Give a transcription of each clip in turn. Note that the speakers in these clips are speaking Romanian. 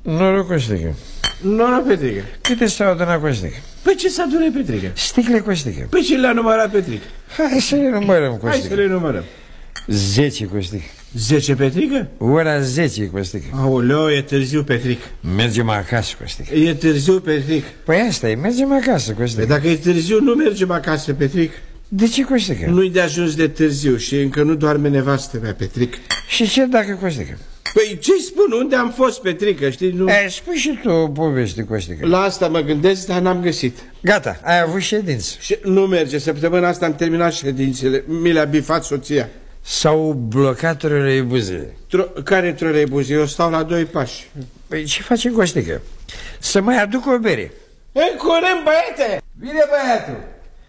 Noroc, Costică. Noroc, Petrică. Câte s-au adunat, Costică? Păi ce s-a adunat, Petrică? Sticle, Costică. Păi ce le-a numărat, Petrică? Hai să le numărăm, Costică. Hai să le numărăm. 10, Costică. 10, Petrică? Ora 10, Costică. Aoleu, e târziu, Petrică. Mergem acasă, Costică. E târziu, Petrică. Păi asta e, mergem acasă, Costică. Păi dacă e târziu, nu mergem acasă, Petrică. De ce, Costică? Nu-i de ajuns de târziu și încă nu doarme nevastă mea, Petrică. Și ce dacă, Costică? Păi ce-i spun? Unde am fost, Petrică, știi? Nu... Spui și tu o poveste, Costică. La asta mă gândesc, dar n-am găsit. Gata, ai avut ședință. Și nu merge, săptămâna asta am terminat ședințele. Mi le-a bifat soția. S-au blocat troleibuzele. Care troleibuze? Eu stau la 2 pași. Păi ce face, Costică? Să mai aduc o bere. În curând, băiete! Vine băiatul!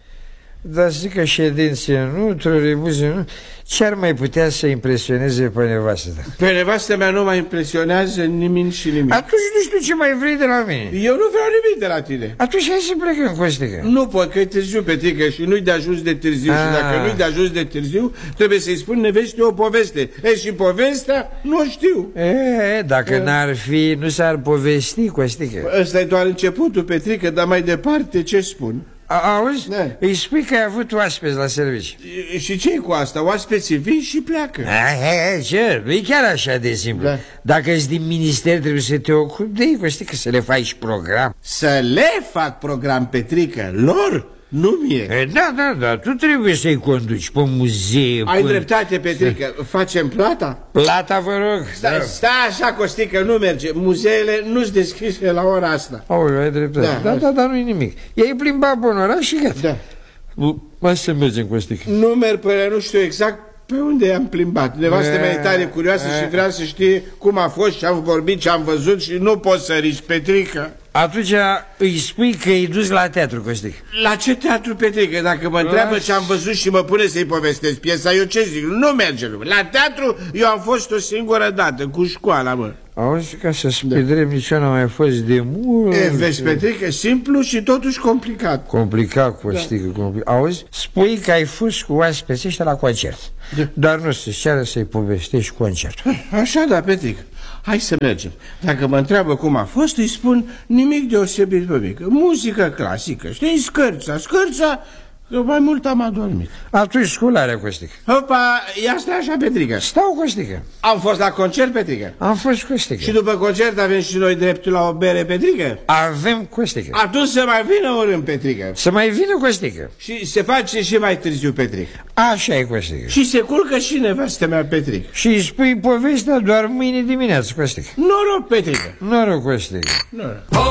Dar zic că ședințe nu, troleibuze nu. Ce-ar mai putea să impresioneze pe nevastă ta? Pe nevastă mea nu mă impresionează nimic și nimic. Atunci nu știu ce mai vrei de la mine. Eu nu vreau nimic de la tine. Atunci hai să plecăm, Costică. Nu pot, că e târziu, Petrică, și nu-i de ajuns de târziu. Și dacă nu-i de ajuns de târziu, trebuie să-i spun nevestii o poveste. Și povestea nu știu. Dacă n-ar fi, nu s-ar povesti, Costică. Ăsta e doar începutul, Petrică, dar mai departe ce spun? Auzi? Da. Îi spui că ai avut oaspeți la serviciu. Și ce-i cu asta? Oaspeții vin și pleacă. Ce? Nu e chiar așa de simplu. Da. Dacă ești din minister, trebuie să te ocupi de ei, Costică, să le faci program. Să le fac program, Petrică, lor? Nu mie. Da, tu trebuie să-i conduci pe muzee. Ai dreptate, Petrică. Facem plata? Plata, vă rog. Stai așa, Costică, nu merge. Muzeele nu-s deschise la ora asta. Aoleu, ai dreptate. Da, nu-i nimic. Ei plimba pe oraș și gata. Da. Hai să mergem, Costică. Nu merg până nu știu exact pe unde am plimbat. Nevastă mea e tare curioasă și vrea să știe cum a fost, ce am vorbit, ce am văzut și nu poți să rici, Petrică. Atunci îi spui că îi duci la teatru, Costică. La ce teatru, Petrică? Dacă mă întreabă ce am văzut și mă pune să-i povestesc piesa, eu ce zic? Nu merge lumea. La teatru eu am fost o singură dată, cu școala, mă. Auzi, ca să spui drept, nici eu n-am mai fost de mult. Vezi, Petrică, simplu și totuși complicat. Complicat, Costică, complicat. Auzi, spui că ai fost cu oaspeții ăștia la concert. Dar nu se ceară să-i povestești concertul. Așa, da, Petrică. Hai să mergem. Dacă mă întreabă cum a fost, îi spun nimic deosebit pe mică. Muzică clasică, știi, scârța, că mai mult am adormit. Atunci scularea, Costică. Opa, ia stai așa, Petrică. Stau, Costică. Am fost la concert, Petrică. Am fost, Costică. Și după concert avem și noi dreptul la o bere, Petrică? Avem, Costică. Atunci să mai vină o rând, Petrică. Să mai vină, Costică. Și se face și mai târziu, Petrică. Așa e, Costică. Și se culcă și nevastă mea, Petrică. Și îi spui povestea doar mâine dimineață, Costică. Noroc, Petrică. Noroc, Costică. Noroc.